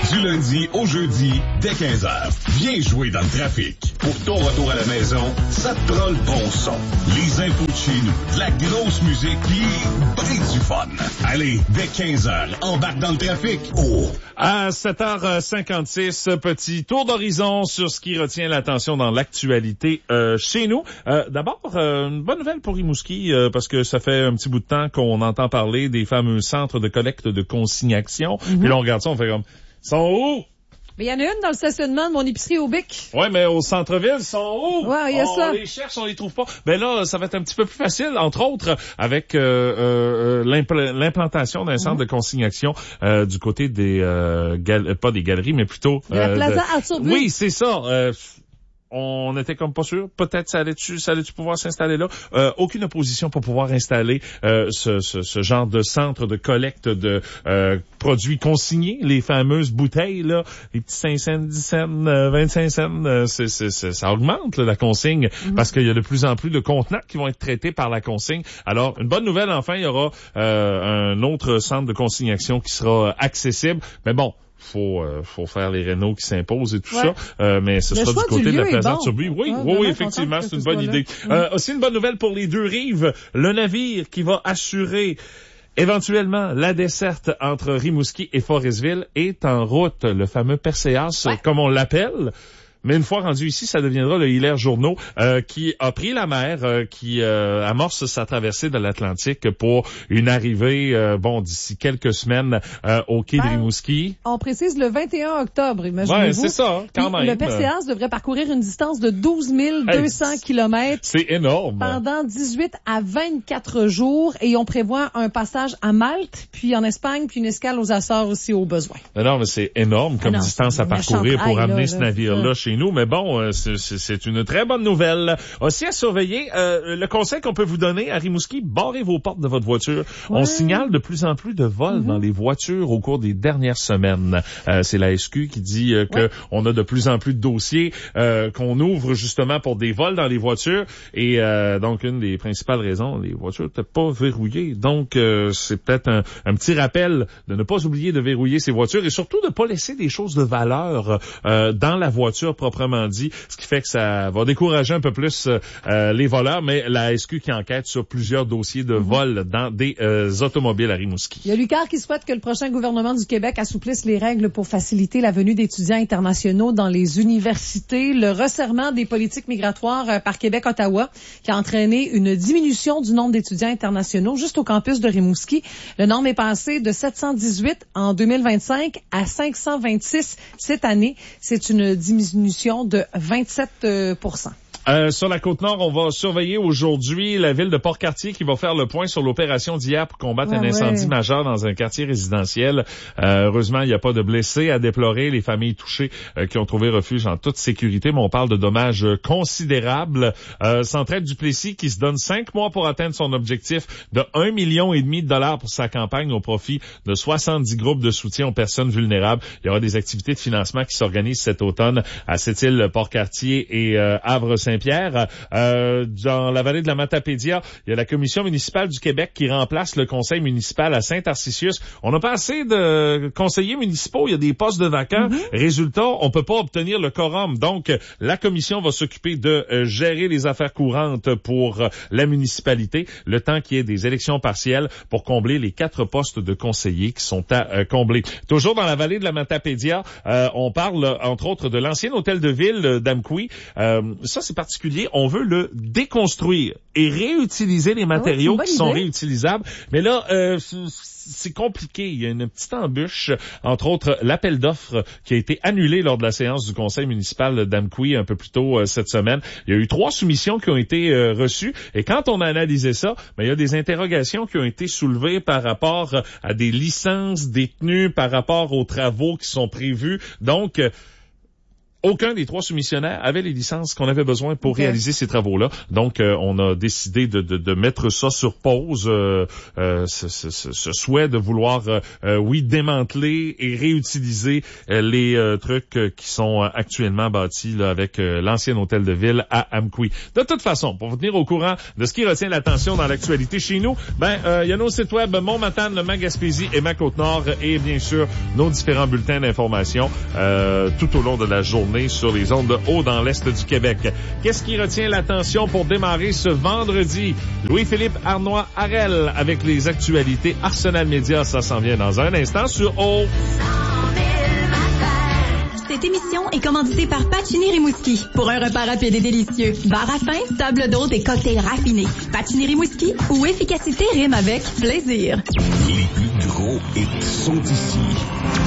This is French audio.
Du lundi au jeudi, dès 15h. Viens jouer dans le trafic. Pour ton retour à la maison, ça te prend le bon son. Les infos de chez nous, de la grosse musique, pis ben du fun. Allez, dès 15h, embarque dans le trafic. Oh! À 7h56, petit tour d'horizon sur ce qui retient l'attention dans l'actualité chez nous. D'abord, une bonne nouvelle pour Rimouski, parce que ça fait un petit bout de temps qu'on entend parler des fameux centres de collecte de consignation. Mm-hmm. Puis là, on regarde ça, on fait comme, ils sont où? Mais il y en a une dans le stationnement de mon épicerie au Bic. Ouais, mais au centre-ville, ils sont où? Ouais, il y a ça. On les cherche, on les trouve pas. Ben là, ça va être un petit peu plus facile, entre autres, avec l'implantation d'un centre de consignation du côté des pas des galeries, mais plutôt de la Plaza Arthur Bleu. Oui, c'est ça. On était comme pas sûr. Peut-être ça allait-tu pouvoir s'installer là. Aucune opposition pour pouvoir installer ce genre de centre de collecte de produits consignés, les fameuses bouteilles là, les petits 5 cents, 10 cents, 25 cents, ça augmente là, la consigne parce qu'il y a de plus en plus de contenants qui vont être traités par la consigne. Alors, une bonne nouvelle, enfin, il y aura un autre centre de consignation qui sera accessible. Mais bon, faut faire les rénaux qui s'imposent et tout ça, mais ce sera du côté de la Plaza Arthur Bleu. Oui, effectivement, c'est une bonne idée. Aussi une bonne nouvelle pour les deux rives, le navire qui va assurer éventuellement la desserte entre Rimouski et Forestville est en route, le fameux Perséas, comme on l'appelle. Mais une fois rendu ici, ça deviendra le Hilaire Journeau qui a pris la mer, qui amorce sa traversée de l'Atlantique pour une arrivée, d'ici quelques semaines au quai de Rimouski. On précise le 21 octobre, imaginez-vous. Ouais, c'est ça, quand même. Le Perséas devrait parcourir une distance de 12 200 kilomètres. C'est énorme. Pendant 18 à 24 jours, et on prévoit un passage à Malte, puis en Espagne, puis une escale aux Açores aussi au besoin. Non, mais c'est énorme comme distance à parcourir pour amener ce navire-là chez nous, mais bon, c'est une très bonne nouvelle. Aussi à surveiller, le conseil qu'on peut vous donner à Rimouski, barrez vos portes de votre voiture. Ouais. On signale de plus en plus de vols dans les voitures au cours des dernières semaines. C'est la SQ qui dit que on a de plus en plus de dossiers qu'on ouvre justement pour des vols dans les voitures, et donc une des principales raisons, les voitures n'étaient pas verrouillées. Donc c'est peut-être un petit rappel de ne pas oublier de verrouiller ses voitures et surtout de ne pas laisser des choses de valeur dans la voiture proprement dit, ce qui fait que ça va décourager un peu plus les voleurs, mais la SQ qui enquête sur plusieurs dossiers de vol dans des automobiles à Rimouski. Il y a Lucar qui souhaite que le prochain gouvernement du Québec assouplisse les règles pour faciliter la venue d'étudiants internationaux dans les universités. Le resserrement des politiques migratoires par Québec-Ottawa qui a entraîné une diminution du nombre d'étudiants internationaux juste au campus de Rimouski. Le nombre est passé de 718 en 2025 à 526 cette année. C'est une diminution de 27%. Sur la Côte-Nord, on va surveiller aujourd'hui la ville de Port-Cartier qui va faire le point sur l'opération d'hier pour combattre un incendie majeur dans un quartier résidentiel. Heureusement, il n'y a pas de blessés à déplorer. Les familles touchées qui ont trouvé refuge en toute sécurité, mais on parle de dommages considérables. Centraide Duplessis qui se donne 5 mois pour atteindre son objectif de 1,5 million de dollars pour sa campagne au profit de 70 groupes de soutien aux personnes vulnérables. Il y aura des activités de financement qui s'organisent cet automne à Sept-Îles, Port-Cartier et Havre-Saint-Pierre. Dans la vallée de la Matapédia, il y a la commission municipale du Québec qui remplace le conseil municipal à Saint-Tarcisius. On n'a pas assez de conseillers municipaux, il y a des postes de vacants. Résultat, on peut pas obtenir le quorum. Donc, la commission va s'occuper de gérer les affaires courantes pour la municipalité, le temps qu'il y ait des élections partielles pour combler les 4 postes de conseillers qui sont à combler. Toujours dans la vallée de la Matapédia, on parle entre autres de l'ancien hôtel de ville d'Amqui. Ça, c'est particulier, on veut le déconstruire et réutiliser les matériaux qui sont réutilisables. Mais là, c'est compliqué. Il y a une petite embûche, entre autres l'appel d'offres qui a été annulé lors de la séance du conseil municipal d'Amqui un peu plus tôt cette semaine. Il y a eu 3 soumissions qui ont été reçues et quand on a analysé ça, il y a des interrogations qui ont été soulevées par rapport à des licences détenues, par rapport aux travaux qui sont prévus. Donc, aucun des 3 soumissionnaires avait les licences qu'on avait besoin pour réaliser ces travaux-là. Donc, on a décidé de mettre ça sur pause, ce souhait de vouloir, démanteler et réutiliser les trucs qui sont actuellement bâtis là, avec l'ancien hôtel de ville à Amqui. De toute façon, pour vous tenir au courant de ce qui retient l'attention dans l'actualité chez nous, il y a nos sites web Montmatane, le Magaspésie et Ma-Côte-Nord et bien sûr nos différents bulletins d'information tout au long de la journée sur les ondes de haut dans l'Est du Québec. Qu'est-ce qui retient l'attention pour démarrer ce vendredi? Louis-Philippe Arnois-Harel avec les actualités Arsenal Média. Ça s'en vient dans un instant sur haut. Cette émission est commanditée par Pacini Rimouski. Pour un repas rapide et délicieux, bar à pain, table d'hôte et cocktails raffinés. Pacini Rimouski, où efficacité rime avec plaisir. Les plus gros hits sont ici.